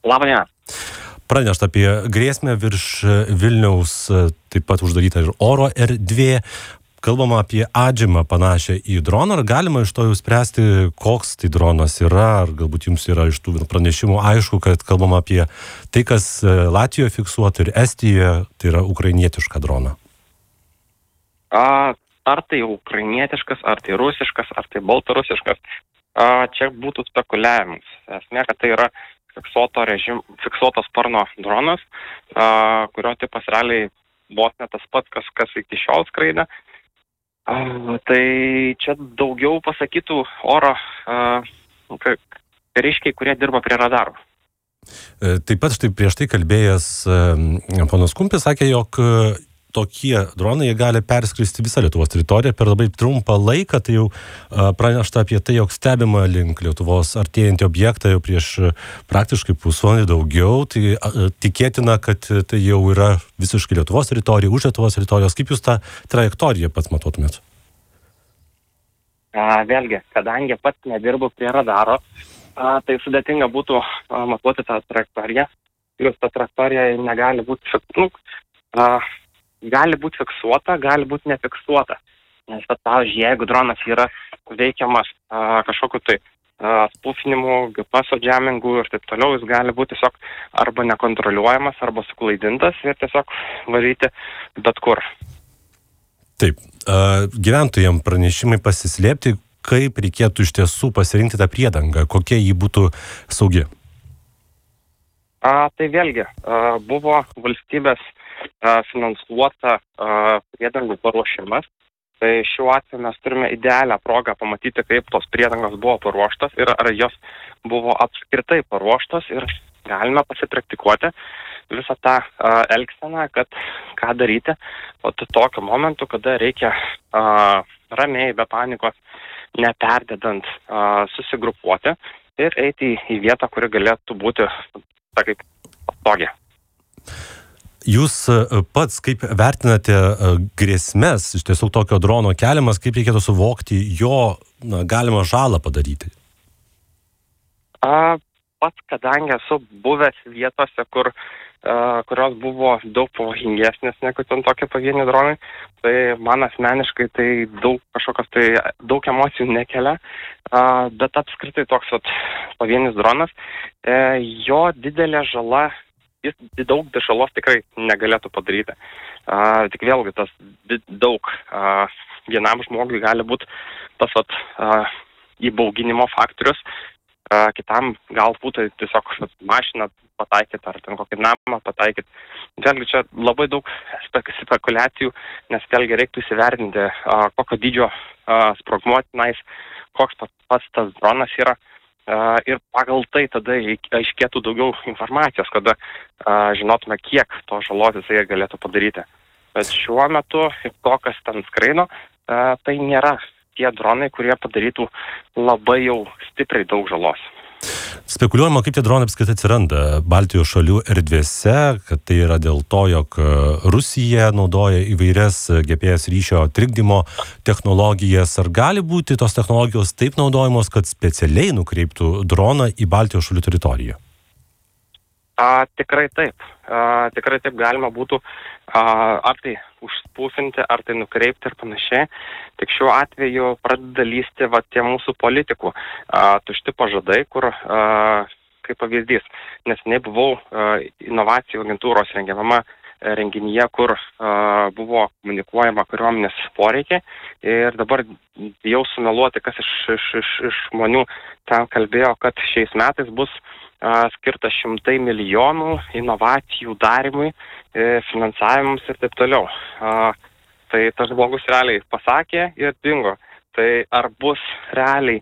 Labą dieną. Pranešta apie grėsmę virš Vilniaus, taip pat uždaryta ir oro erdvė. Kalbama apie Adžimą panašią į droną. Ar galima iš to jau spręsti, koks tai dronas yra? Ar galbūt jums yra iš tų pranešimų aišku, kad kalbama apie tai, kas Latvijoje fiksuota ir Estijoje, tai yra ukrainietiška drona? Ar tai ukrainietiškas, ar tai rusiškas, ar tai baltarusiškas, čia būtų spekuliavimas. Esmė, kad tai yra fiksuoto sparno dronas, kurio tipas realiai vos ne tas pats, kas iki šiol skraidė. Tai čia daugiau pasakytų oro kariškiai, kurie dirba prie radarų. Taip pat štai prieš tai kalbėjęs ponas Kumpis sakė, jog tokie dronai gali perskristi visą Lietuvos teritoriją per labai trumpą laiką. Tai jau pranešta apie tai, jog stebima link Lietuvos artėjantį objektą jau prieš praktiškai pusvalandį daugiau. Tai tikėtina, kad tai jau yra visiškai Lietuvos teritorija, už Lietuvos teritorijos. Kaip jūs tą trajektoriją pats matuotumėt? Vėlgi, kadangi pats nedirbu prie radaro, tai sudėtinga būtų matuoti tą trajektoriją. Plius ta trajektorija negali būti gali būti fiksuota, gali būti nefiksuota. Nes, pavyzdžiui, jeigu dronas yra veikiamas kažkokiu tai spufinimu, GPS džemingu ir taip toliau, jis gali būti tiesiog arba nekontroliuojamas, arba suklaidintas ir tiesiog varyti bet kur. Taip, gyventojams pranešimai pasislėpti, kaip reikėtų iš tiesų pasirinkti tą priedangą, kokia jį būtų saugi? Tai vėlgi, buvo valstybės finansuota priedangų paruošimas. Tai šiuo atveju mes turime idealią progą pamatyti, kaip tos priedangos buvo paruoštos ir ar jos buvo apskritai paruoštos ir galime pasipraktikuoti visą tą elgseną, kad ką daryti tokiu momentu, kada reikia ramiai, be panikos, neperdedant susigrupuoti ir eiti į vietą, kuri galėtų būti patogi. Jūs pats kaip vertinate grėsmes, iš tiesų tokio drono keliamas, kaip reikėtų suvokti jo galimą žalą padaryti? Pats, kadangi esu buvęs vietose, kurios buvo daug pavojingesnės negu ten tokie pavieniai dronai, tai man asmeniškai tai daug emocijų nekelia, bet apskritai toks pavienis dronas, jo didelė žala, jis daug žalos tikrai negalėtų padaryti. Tik vėlgi tas daug vienam žmogui gali būti tas įbauginimo faktorius, kitam galbūt tiesiog mašiną pataikyti ar ten kokį namą pataikyti. Vėlgi čia labai daug spekulacijų, nes vėlgi reiktų įsivertinti, kokio dydžio sprogmuo tenais, koks pats tas dronas yra. Ir pagal tai tada aiškėtų daugiau informacijos, kada žinotume, kiek to žalos jisai galėtų padaryti. Bet šiuo metu to, kas ten skraido, tai nėra tie dronai, kurie padarytų labai jau stipriai daug žalos. Spekuliuojama, kaip tie dronai apskritai atsiranda Baltijos šalių erdvėse, kad tai yra dėl to, jog Rusija naudoja įvairias GPS ryšio trikdymo technologijas. Ar gali būti tos technologijos taip naudojamos, kad specialiai nukreiptų droną į Baltijos šalių teritoriją? Tikrai taip. Tikrai taip galima būtų ar tai užspūfinti, ar tai nukreipti ir panašiai. Tik šiuo atveju pradeda lysti tie mūsų politikų tušti pažadai, kur, kaip pavyzdys, neseniai buvau inovacijų agentūros rengiamame renginyje, kur buvo komunikuojama kariuomenės poreikiai ir dabar jau sumeluoti, kas iš žmonių ten kalbėjo, kad šiais metais bus skirta 100 milijonų inovacijų darimui, finansavimams ir taip toliau. Tai tas žmogus realiai pasakė ir dingo. Tai ar bus realiai,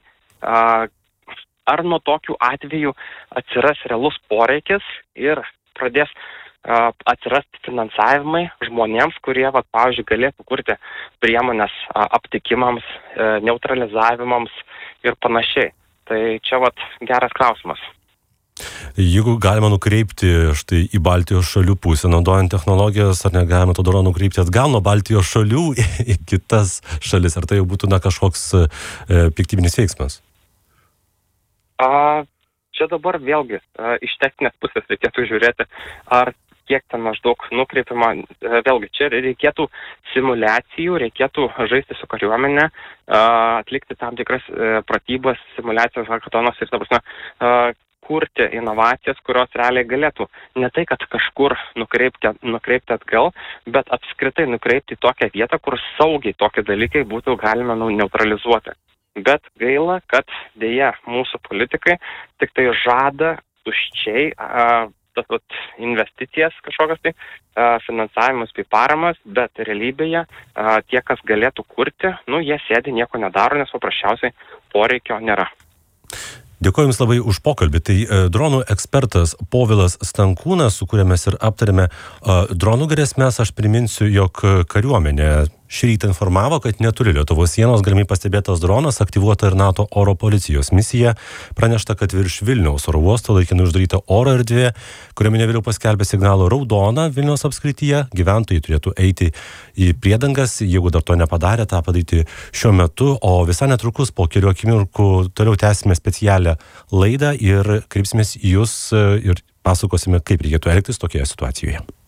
ar nuo tokių atvejų atsiras realus poreikis ir pradės atsirasti finansavimai žmonėms, kurie, pavyzdžiui, galėtų kurti priemonės aptikimams, neutralizavimams ir panašiai. Tai čia geras klausimas. Jeigu galima nukreipti štai į Baltijos šalių pusę, naudojant technologijas, ar negalima to drono nukreipti atgal nuo Baltijos šalių į kitas šalis, ar tai jau būtų kažkoks piktybinis veiksmas? čia dabar vėlgi iš techninės pusės reikėtų žiūrėti, ar kiek ten maždaug nukreipiama, vėlgi čia reikėtų simulacijų, reikėtų žaisti su kariuomenė, atlikti tam tikras pratybas, simulacijas, hakatonas ir, ta prasme, kurti inovacijas, kurios realiai galėtų ne tai, kad kažkur nukreipti atgal, bet apskritai nukreipti į tokią vietą, kur saugiai tokie dalykai būtų galima neutralizuoti. Bet gaila, kad dėja mūsų politikai tik tai žada tuščiai tas investicijas kažkokias tai, finansavimus bei paramas, bet realybėje tie, kas galėtų kurti, jie sėdi, nieko nedaro, nes paprasčiausiai poreikio nėra. Dėkuoju Jums labai už pokalbį. Tai dronų ekspertas Povilas Stankūnas, su kuriuo mes ir aptarėme dronų grėsmės. Aš priminsiu, jog kariuomenė šį rytą informavo, kad netoli Lietuvos sienos galimai pastebėtas dronas, aktyvuota ir NATO oro policijos misija. Pranešta, kad virš Vilniaus oro uosto laikinai uždaryta oro erdvė, kariuomenė vėliau paskelbė signalą raudoną Vilniaus apskrityje. Gyventojai turėtų eiti į priedangas, jeigu dar to nepadarė, tą padaryti šiuo metu, o visai netrukus po kelių akimirkų toliau tęsime specialią laidą ir kreipsimės į Jūs ir pasakosime, kaip reikėtų elgtis tokioje situacijoje.